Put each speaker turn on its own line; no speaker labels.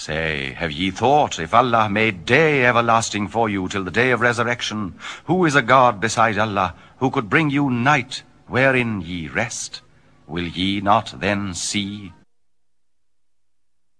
Say, have ye thought, if Allah made day everlasting for you till the day of resurrection, who is a God beside Allah, who could bring you night wherein ye rest? Will ye not then see